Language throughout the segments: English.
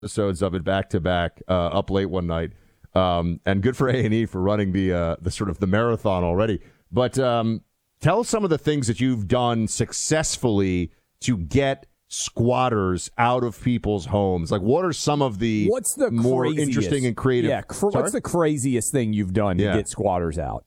episodes of it back to back, up late one night, and good for A&E for running the sort of the marathon already. But tell some of the things that you've done successfully to get squatters out of people's homes. Like, what are some of the more interesting and creative? Yeah, what's the craziest thing you've done to get squatters out?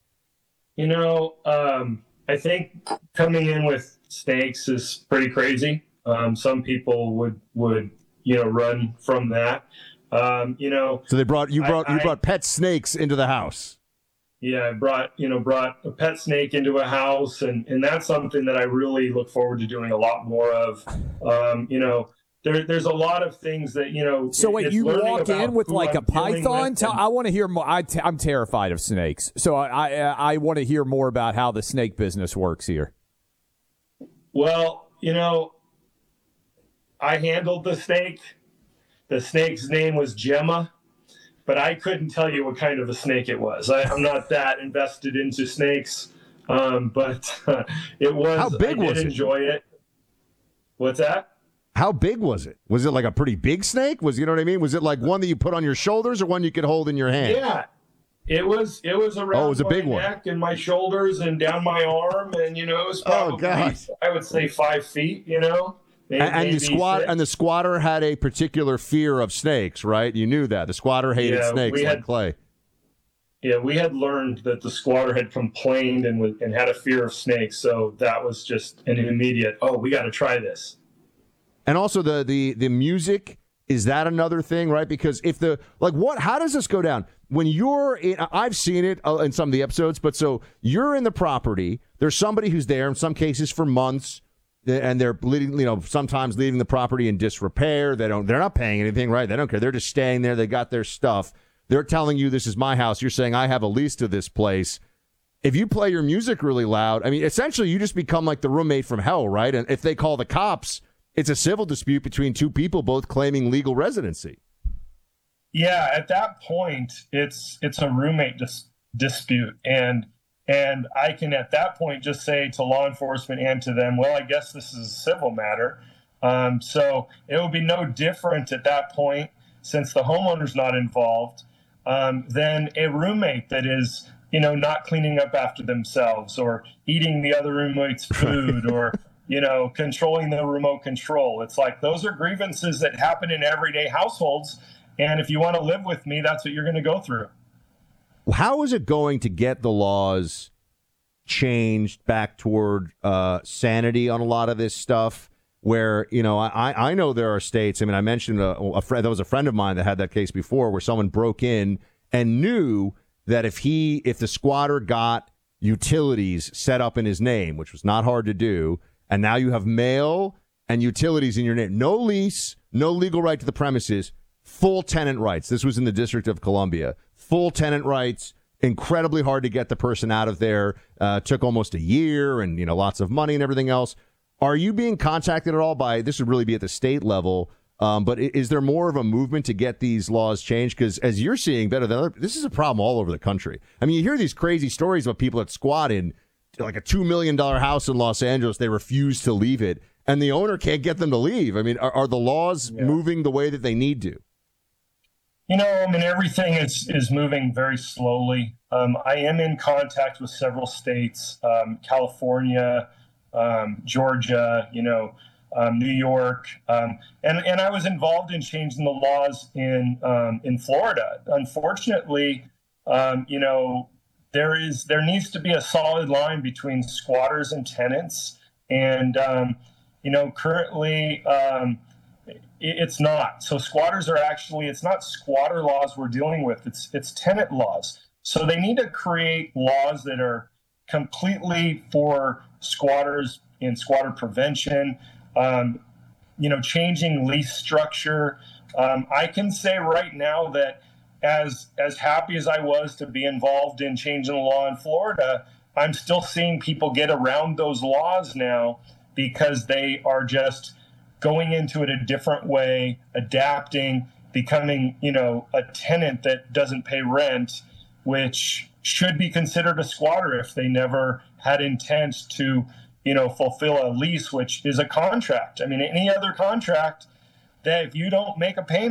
I think coming in with snakes is pretty crazy. Some people would run from that. So they brought pet snakes into the house. Yeah, I brought a pet snake into a house, and that's something that I really look forward to doing a lot more of. There's a lot of things that So wait, you walk in with like a python? I want to hear more. I'm terrified of snakes, so I want to hear more about how the snake business works here. Well, I handled the snake. The snake's name was Gemma, but I couldn't tell you what kind of a snake it was. I'm not that invested into snakes, but it was. How big was it? I did enjoy it. What's that? How big was it? Was it like a pretty big snake? Was you know what I mean? Was it like one that you put on your shoulders or one you could hold in your hand? Yeah, it was around a big my neck and my shoulders and down my arm, and it was probably I would say 5 feet. And the squatter had a particular fear of snakes, right? You knew that the squatter hated snakes like Clay. Yeah, we had learned that the squatter had complained and had a fear of snakes, so that was just an immediate. Oh, we got to try this. And also the music, is that another thing, right? Because how does this go down? When you're in, I've seen it in some of the episodes, but so you're in the property, there's somebody who's there in some cases for months, and they're sometimes leaving the property in disrepair. They're not paying anything, right? They don't care. They're just staying there. They got their stuff. They're telling you this is my house. You're saying I have a lease to this place. If you play your music really loud, I mean, essentially you just become like the roommate from hell, right? And if they call the cops, it's a civil dispute between two people both claiming legal residency. Yeah, at that point, it's a roommate dispute, and I can at that point just say to law enforcement and to them, well, I guess this is a civil matter. So it would be no different at that point, since the homeowner's not involved, than a roommate that is, not cleaning up after themselves or eating the other roommate's food or controlling the remote control. It's like those are grievances that happen in everyday households. And if you want to live with me, that's what you're going to go through. How is it going to get the laws changed back toward sanity on a lot of this stuff? Where, I know there are states. I mean, I mentioned a friend. There was a friend of mine that had that case before where someone broke in and knew that if the squatter got utilities set up in his name, which was not hard to do, and now you have mail and utilities in your name, no lease, no legal right to the premises, full tenant rights. This was in the District of Columbia. Full tenant rights, incredibly hard to get the person out of there. Took almost a year and, lots of money and everything else. Are you being contacted at all by, this would really be at the state level, but is there more of a movement to get these laws changed? Because as you're seeing better than others, this is a problem all over the country. I mean, you hear these crazy stories about people that squat in like a $2 million house in Los Angeles. They refuse to leave it, and the owner can't get them to leave. I mean, are the laws moving the way that they need to? Everything is moving very slowly. I am in contact with several states, California, Georgia, New York, and I was involved in changing the laws in Florida. Unfortunately, there needs to be a solid line between squatters and tenants, and currently. It's not. So squatters are it's not squatter laws we're dealing with. It's tenant laws. So they need to create laws that are completely for squatters and squatter prevention, changing lease structure. I can say right now that as happy as I was to be involved in changing the law in Florida, I'm still seeing people get around those laws now because they are just going into it a different way, adapting, becoming, a tenant that doesn't pay rent, which should be considered a squatter if they never had intent to, fulfill a lease, which is a contract. I mean, any other contract, that if you don't make a payment,